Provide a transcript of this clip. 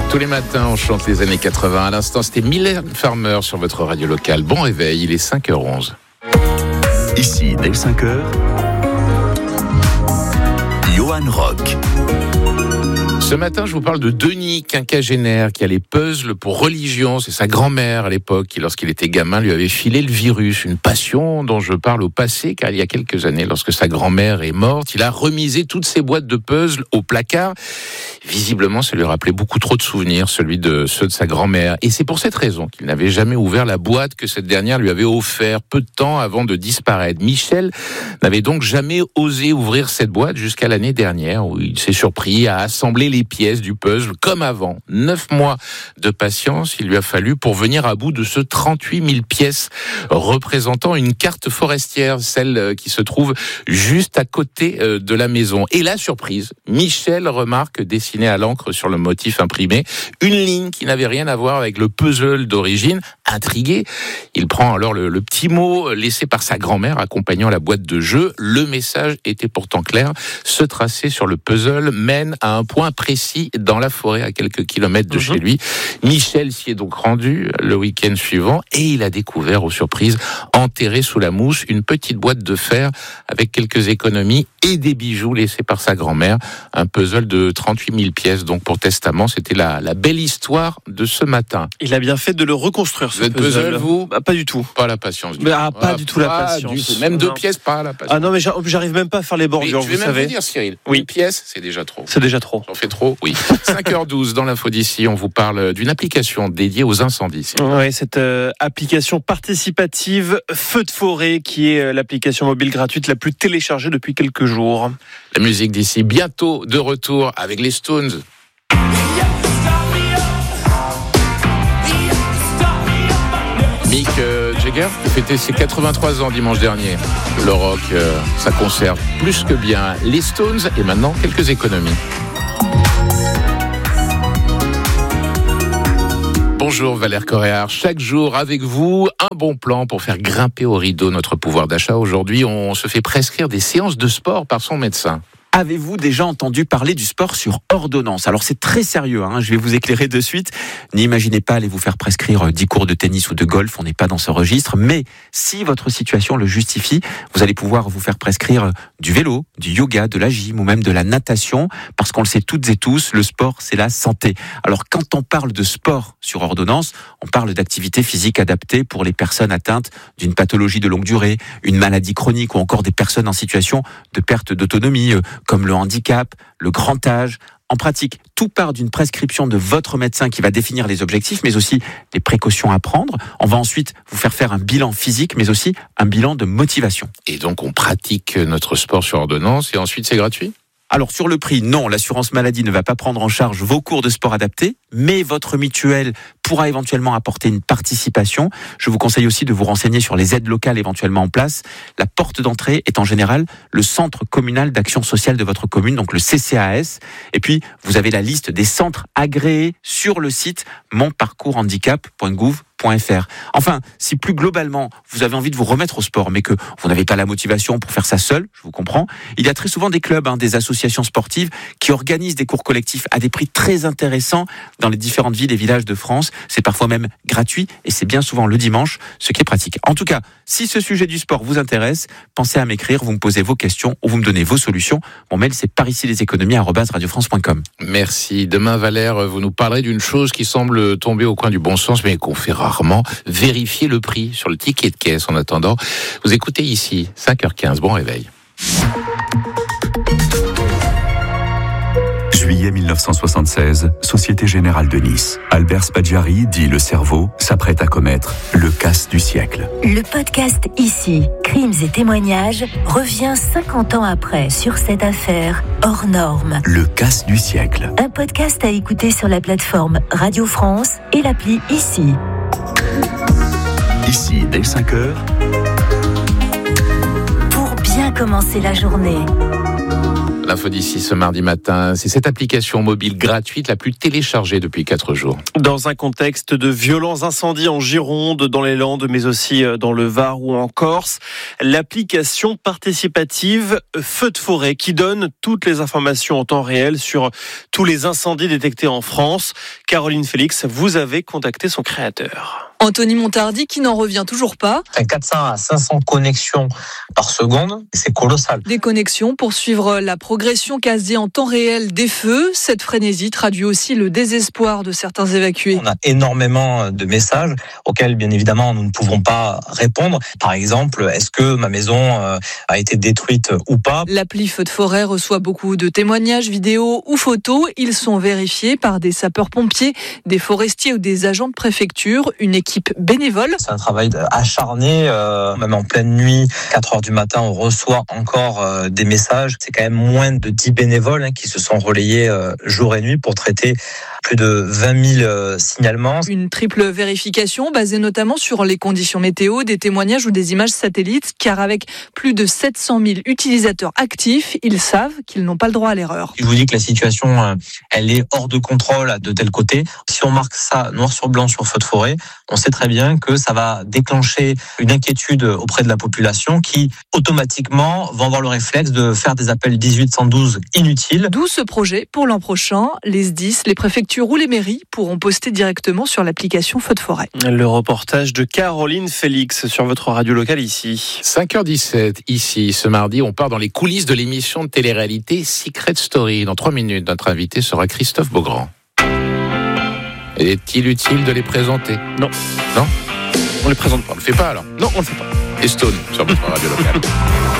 Tous les matins, on chante les années 80. À l'instant, c'était Mylène Farmer sur votre radio locale. Bon réveil, il est 5h11. Ici, dès 5h, Johan Rock. Ce matin, je vous parle de Denis, quinquagénaire, qui a les puzzles pour religion. C'est sa grand-mère à l'époque qui, lorsqu'il était gamin, lui avait filé le virus. Une passion dont je parle au passé, car il y a quelques années, lorsque sa grand-mère est morte, il a remisé toutes ses boîtes de puzzles au placard. Visiblement, ça lui rappelait beaucoup trop de souvenirs, ceux de sa grand-mère. Et c'est pour cette raison qu'il n'avait jamais ouvert la boîte que cette dernière lui avait offert peu de temps avant de disparaître. Michel n'avait donc jamais osé ouvrir cette boîte jusqu'à l'année dernière, où il s'est surpris à assembler les pièces du puzzle comme avant. 9 mois de patience, il lui a fallu pour venir à bout de ce 38 000 pièces représentant une carte forestière, celle qui se trouve juste à côté de la maison. Et la surprise, Michel remarque dessinée à l'encre sur le motif imprimé une ligne qui n'avait rien à voir avec le puzzle d'origine. Intrigué, il prend alors le petit mot laissé par sa grand-mère accompagnant la boîte de jeu. Le message était pourtant clair. Ce tracé sur le puzzle mène à un point précis dans la forêt à quelques kilomètres de chez lui. Michel s'y est donc rendu le week-end suivant et il a découvert aux surprises, enterrée sous la mousse, une petite boîte de fer avec quelques économies et des bijoux laissés par sa grand-mère. Un puzzle de 38 000 pièces donc pour testament. C'était la belle histoire de ce matin. Il a bien fait de le reconstruire, ce puzzle, vous Pas du tout. Pas la patience. Pas du tout la patience. Même 2 pièces, pas la patience. Ah non, mais j'arrive même pas à faire les bordures, vous savez. Je vais même vous dire, Cyril, oui. 1 pièce, c'est déjà trop. C'est déjà trop. J'en fais trop, oui. 5h12, dans l'info d'ici, on vous parle d'une application dédiée aux incendies. Oui, cette application participative Feu de forêt, qui est l'application mobile gratuite la plus téléchargée depuis quelques jours. La musique d'ici, bientôt de retour avec les Stones. Mick Jagger fêtait ses 83 ans dimanche dernier. Le rock, ça conserve plus que bien les Stones et maintenant quelques économies. Bonjour Valère Coréard, chaque jour avec vous, un bon plan pour faire grimper au rideau notre pouvoir d'achat. Aujourd'hui, on se fait prescrire des séances de sport par son médecin. Avez-vous déjà entendu parler du sport sur ordonnance ? Alors c'est très sérieux, je vais vous éclairer de suite. N'imaginez pas aller vous faire prescrire 10 cours de tennis ou de golf, on n'est pas dans ce registre. Mais si votre situation le justifie, vous allez pouvoir vous faire prescrire du vélo, du yoga, de la gym ou même de la natation. Parce qu'on le sait toutes et tous, le sport c'est la santé. Alors quand on parle de sport sur ordonnance, on parle d'activité physique adaptée pour les personnes atteintes d'une pathologie de longue durée, une maladie chronique ou encore des personnes en situation de perte d'autonomie, comme le handicap, le grand âge. En pratique, tout part d'une prescription de votre médecin qui va définir les objectifs, mais aussi les précautions à prendre. On va ensuite vous faire un bilan physique, mais aussi un bilan de motivation. Et donc, on pratique notre sport sur ordonnance et ensuite, c'est gratuit ? Alors sur le prix, non, l'assurance maladie ne va pas prendre en charge vos cours de sport adaptés, mais votre mutuelle pourra éventuellement apporter une participation. Je vous conseille aussi de vous renseigner sur les aides locales éventuellement en place. La porte d'entrée est en général le centre communal d'action sociale de votre commune, donc le CCAS. Et puis, vous avez la liste des centres agréés sur le site monparcourshandicap.gouv.fr. Enfin, si plus globalement, vous avez envie de vous remettre au sport, mais que vous n'avez pas la motivation pour faire ça seul, je vous comprends, il y a très souvent des clubs, des associations sportives qui organisent des cours collectifs à des prix très intéressants dans les différentes villes et villages de France. C'est parfois même gratuit et c'est bien souvent le dimanche, ce qui est pratique. En tout cas, si ce sujet du sport vous intéresse, pensez à m'écrire, vous me posez vos questions ou vous me donnez vos solutions. Mon mail, c'est parici-leséconomies@radiofrance.com. Merci. Demain, Valère, vous nous parlerez d'une chose qui semble tomber au coin du bon sens, mais qu'on fait rarement, vérifier le prix sur le ticket de caisse. En attendant, vous écoutez ici, 5h15, bon réveil. Juillet 1976, Société Générale de Nice. Albert Spaggiari, dit le cerveau, s'apprête à commettre le casse du siècle. Le podcast Ici, crimes et témoignages, revient 50 ans après sur cette affaire hors norme. Le casse du siècle. Un podcast à écouter sur la plateforme Radio France et l'appli Ici. Ici, dès 5h. Pour bien commencer la journée. L'info d'ici ce mardi matin, c'est cette application mobile gratuite la plus téléchargée depuis 4 jours. Dans un contexte de violents incendies en Gironde, dans les Landes, mais aussi dans le Var ou en Corse, l'application participative Feux de forêt qui donne toutes les informations en temps réel sur tous les incendies détectés en France. Caroline Félix, vous avez contacté son créateur. Anthony Montardi qui n'en revient toujours pas. 400 à 500 connexions par seconde, c'est colossal. Des connexions pour suivre la progression quasi en temps réel des feux. Cette frénésie traduit aussi le désespoir de certains évacués. On a énormément de messages auxquels, bien évidemment, nous ne pouvons pas répondre. Par exemple, est-ce que ma maison a été détruite ou pas ? L'appli Feux de forêt reçoit beaucoup de témoignages, vidéos ou photos. Ils sont vérifiés par des sapeurs-pompiers, des forestiers ou des agents de préfecture. Une équipe bénévole. C'est un travail acharné, même en pleine nuit, 4h du matin, on reçoit encore des messages. C'est quand même moins de 10 bénévoles qui se sont relayés jour et nuit pour traiter plus de 20 000 signalements. Une triple vérification basée notamment sur les conditions météo, des témoignages ou des images satellites, car avec plus de 700 000 utilisateurs actifs, ils savent qu'ils n'ont pas le droit à l'erreur. Je vous dis que la situation, elle est hors de contrôle de tel côté. Si on marque ça noir sur blanc sur Feux de forêt, on sait très bien que ça va déclencher une inquiétude auprès de la population qui, automatiquement, vont avoir le réflexe de faire des appels 1812 inutiles. D'où ce projet pour l'an prochain. Les SDIS, les préfectures ou les mairies pourront poster directement sur l'application Feux de forêt. Le reportage de Caroline Félix sur votre radio locale ici. 5h17, ici, ce mardi, on part dans les coulisses de l'émission de télé-réalité Secret Story. Dans 3 minutes, notre invité sera Christophe Beaugrand. Est-il utile de les présenter ? Non. Non ? On les présente pas. On le fait pas alors ? Non, on le fait pas. Et Stone sur votre radio locale.